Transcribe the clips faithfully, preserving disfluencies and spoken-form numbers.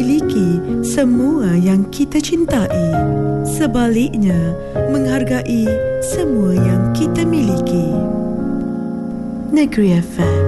Miliki semua yang kita cintai. Sebaliknya, menghargai semua yang kita miliki. Negeri F M.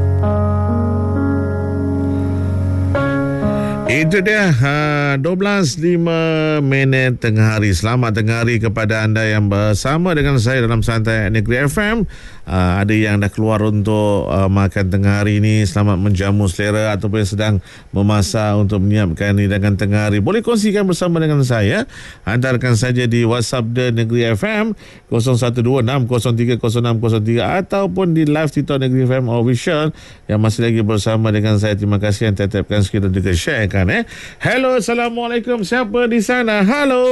Itu dia ha, dua belas lima minit tengah hari. Selamat tengah hari kepada anda yang bersama dengan saya dalam Santai Negeri F M. Uh, ada yang dah keluar untuk uh, makan tengah hari ni, selamat menjamu selera, ataupun yang sedang memasak untuk menyiapkan hidangan tengah hari, boleh kongsikan bersama dengan saya. Hantarkan saja di WhatsApp The Negeri F M kosong satu dua enam kosong tiga kosong enam kosong tiga ataupun di live TikTok Negeri F M Official yang masih lagi bersama dengan saya. Terima kasih yang tetapkan skip dan juga sharekan. Eh. Hello, Assalamualaikum. Siapa di sana? Halo.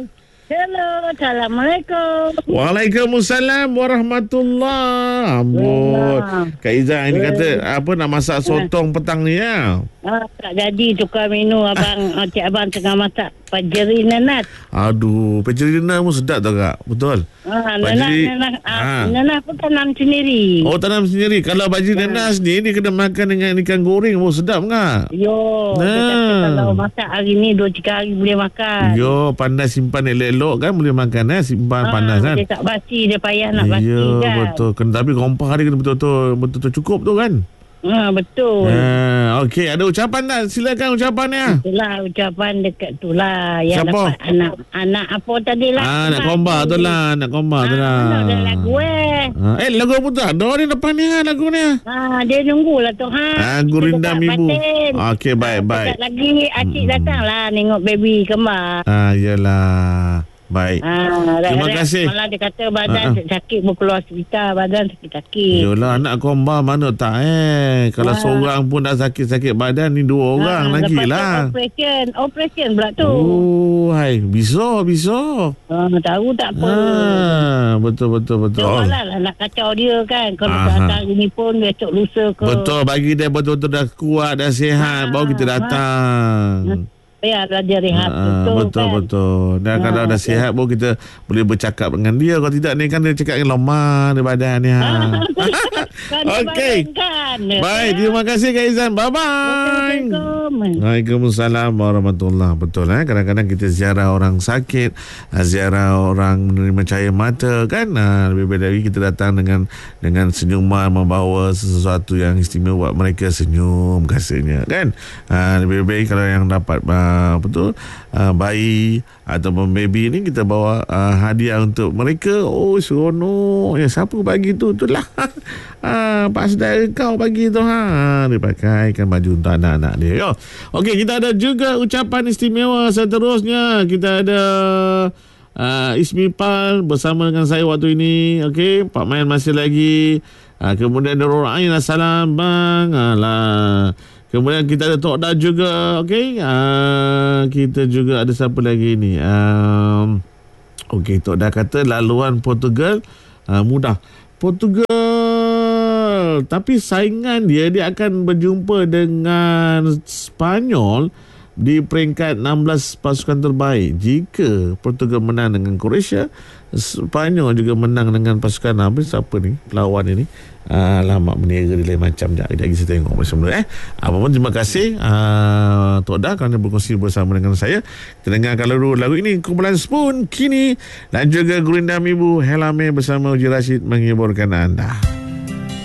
Hello, Assalamualaikum. Waalaikumsalam warahmatullahi. Ambon. Kak Izzah ini kata apa nak masak sotong petang ni ya? Ah, tak jadi tukar menu abang. Cik abang tengah masak pajeri nanas. Aduh, pajeri nanas pun sedap tak Kak? Betul? Ah, nanas, Pajeri, nanas, ah, ah. nanas pun tanam sendiri. Oh, tanam sendiri. Kalau pajeri Ya. nanas ni, dia kena makan dengan ikan goreng pun sedap tak? Yo, Nah. dia kata kalau masak hari ni dua tiga hari boleh makan. Yo, pandai simpan elok-elok kan, boleh makan eh, simpan Ah, panas kan. dia tak basi, dia payah nak basi Ya, kan. betul. Kena, tapi kompah dia kena betul-betul betul-betul cukup tu kan. Ah, betul. Ha, okey, ada ucapan tak? Silakan ucapannya. Itulah ucapan dekat tu lah. Yang Siapa? dapat anak anak apa tadi lah. Ah, nak kombar tu lah, nak kombar tu lah. Ah, ada lagu eh. Ah, eh, lagu apa tak? Ada ni depan ni ha, lagu ni. Ah, dia nunggulah tu ha. Ah, gurindam Kita dekat ibu. Batin. Okey, baik, Ah, baik. sekejap lagi Acik datang lah nengok baby kembar. Ah, yalah. Baik. Ah, Terima rat-rat. kasih. Malah dia kata badan Ah, ah. sakit mau keluar hospital, badan sakit-sakit. Yalah, anak kombar mana tak eh. Kalau Ah. seorang pun dah sakit-sakit badan ni, dua orang Ah, lagi lepas tu lah. Operation, operation pula tu. Oh, hai. Bisa, bisa. Ah, tahu tak apa. Ah, betul, betul, betul. Tengoklah lah nak kacau dia kan. Kalau Aha. tak datang ini pun besok lusa ke. Betul, bagi dia betul-betul dah kuat, dah sihat, Ah, baru kita datang. Biarlah dia rehat Ah, betul betul, kan. betul. Dan Ah, kalau dah betul. sihat pun kita boleh bercakap dengan dia. Kalau tidak ni kan dia cakap dengan lemah dia badan ni. Ha. Kan Okey. kan. Baik, terima kasih Kak Izan. Bye-bye. Assalamualaikum. Waalaikumsalam warahmatullahi. Betul eh, kadang-kadang kita ziarah orang sakit, ah, ziarah orang menerima cahaya mata kan. Ah, lebih baik lagi kita datang dengan dengan senyuman, membawa sesuatu yang istimewa buat mereka senyum rasanya kan. Ah, lebih baik kalau yang dapat ah, betul ah, bayi ataupun baby ni kita bawa ah, hadiah untuk mereka. Oh, seronok. Ya, siapa bagi tu? Itulah ah, pak saudara kau bagi tu ha. Dia pakaikan baju untuk anak-anak dia. Yo. Okey, kita ada juga ucapan istimewa seterusnya. Kita ada uh, Ismi Pal bersama dengan saya waktu ini. Okey, Pak Main masih lagi. Uh, kemudian ada Nur Ain, assalam bang. Alah. Kemudian kita ada Tok Da juga. Okey, uh, kita juga ada siapa lagi ni? Um, Okey, Tok Da kata laluan Portugal uh, mudah. Portugal, tapi saingan dia dia akan berjumpa dengan Spanyol di peringkat enam belas pasukan terbaik. Jika Portugal menang dengan Croatia, Spanyol juga menang dengan pasukan apa siapa ni pelawan ini. Alamak, meniaga dia lain macam. Sekejap lagi saya tengok macam mana eh. Apa pun terima kasih uh, Tok Da kerana berkongsi bersama dengan saya. Kita dengarkan lagu, lagu ini Kumpulan Spoon Kini dan juga Gurindam Ibu Helame bersama Uji Rashid menghiburkan anda.